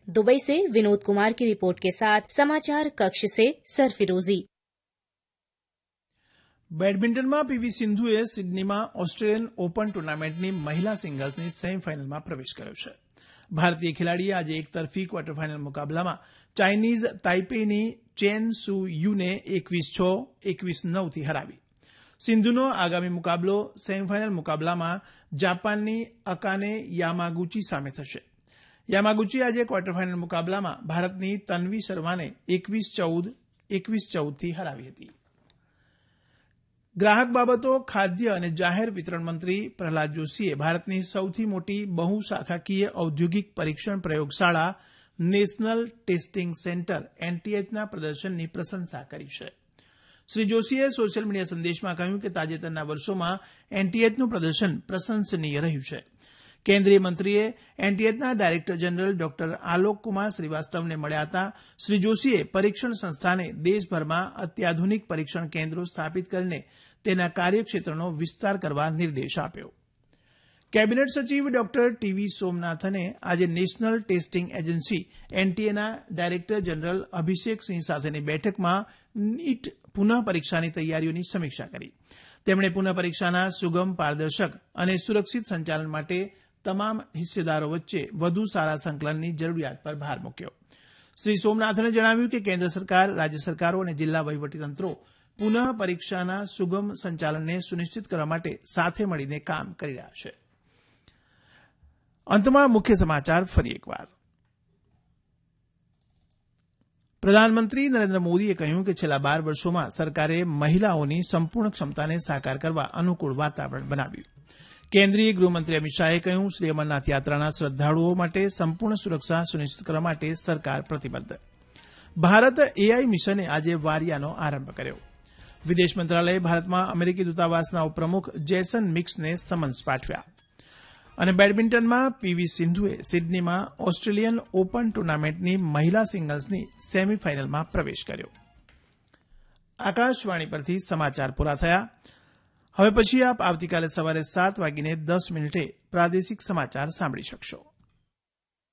Dubai से विनोद कुमार की report के साथ समाचार कक्ष से सरफिरोजी। બેડમિન્ટનમાં પીવી સિંધુએ સિડનીમાં ઓસ્ટ્રેલિયન ઓપન ટુર્નામેન્ટની મહિલા સિંગલ્સની સેમીફાઇનલમાં પ્રવેશ કર્યો છે. ભારતીય ખેલાડીએ આજે એકતરફી ક્વાર્ટર ફાઇનલ મુકાબલામાં ચાઇનીઝ તાઇપેઈની ચેન સુ યુને 21-6, 21-9થી હરાવી. સિંધુનો આગામી મુકાબલો સેમીફાઇનલ મુકાબલામાં જાપાનની અકાને યામાગુચી સામે થશે. યામાગુચી આજે ક્વાર્ટર ફાઇનલ મુકાબલામાં ભારતની તન્વી શર્માને 21-14, 21-14થી હરાવી હતી. ગ્રાહક બાબતો, ખાદ્ય અને જાહેર વિતરણ મંત્રી પ્રહલાદ જોશીએ ભારતની સૌથી મોટી બહુશાખાકીય ઔદ્યોગિક પરીક્ષણ પ્રયોગશાળા નેશનલ ટેસ્ટિંગ સેન્ટર એનટીએચના પ્રદર્શનની પ્રશંસા કરી છે. શ્રી જોશીએ સોશિયલ મીડિયા સંદેશમાં કહ્યું કે તાજેતરના વર્ષોમાં એનટીએચનું પ્રદર્શન પ્રશંસનીય રહ્યું છે. કેન્દ્રીય મંત્રીએ એનટીએચના director general doctor Alok Kumar શ્રીવાસ્તવને મળ્યા હતા. શ્રી જોશીએ પરીક્ષણ સંસ્થાને દેશભરમાં અત્યાધુનિક પરીક્ષણ કેન્દ્રો સ્થાપિત કરીને તેના કાર્યક્ષેત્રનો વિસ્તાર કરવા નિર્દેશ આપ્યો. કેબિનેટ સચિવ ડોક્ટર ટીવી સોમનાથને આજે national testing agency એનટીએના director general અભિષેક સિંહ સાથેની બેઠકમાં નીટ પુનઃ પરીક્ષાની તૈયારીઓની સમીક્ષા કરી. તેમણે પુનઃ પરીક્ષાના સુગમ, પારદર્શક અને સુરક્ષિત સંચાલન માટે તમામ હિસ્સેદારો વચ્ચે વધુ સારા સંકલનની જરૂરિયાત પર ભાર મૂક્યો. શ્રી સોમનાથને જણાવ્યું કે કેન્દ્ર સરકાર, રાજ્ય સરકારો અને જિલ્લા વહીવટીતંત્રો પુનઃ પરીક્ષાના સુગમ સંચાલનને સુનિશ્ચિત કરવા માટે સાથે મળીને કામ કરી રહ્યા છે. અંતમાં મુખ્ય સમાચાર ફરી એકવાર. પ્રધાનમંત્રી નરેન્દ્ર મોદીએ કહ્યું કે છેલ્લા 12 વર્ષોમાં સરકારે મહિલાઓની સંપૂર્ણ ક્ષમતાને સાકાર કરવા અનુકૂળ વાતાવરણ બનાવ્યું. કેન્દ્રીય ગૃહમંત્રી અમિત શાહે કહ્યું, શ્રી અમરનાથ યાત્રાના શ્રદ્ધાળુઓ માટે સંપૂર્ણ સુરક્ષા સુનિશ્ચિત કરવા માટે સરકાર પ્રતિબદ્ધ. ભારત એઆઈ મિશને આજે વારિયાનો આરંભ કર્યો. વિદેશ મંત્રાલયે ભારતમાં અમેરિકી દૂતાવાસના ઉપપ્રમુખ જેસન મિક્સને સમન્સ પાઠવ્યા. અને બેડમિન્ટનમાં પીવી સિંધુએ સિડનીમાં ઓસ્ટ્રેલિયન ઓપન ટુર્નામેન્ટની મહિલા સિંગલ્સની સેમીફાઇનલમાં પ્રવેશ કર્યો. આકાશવાણી પરથી સમાચાર પૂરા થયા. હવે પછી આપ આવતીકાલે સવારે 7:10 પ્રાદેશિક સમાચાર સાંભળી શકશો.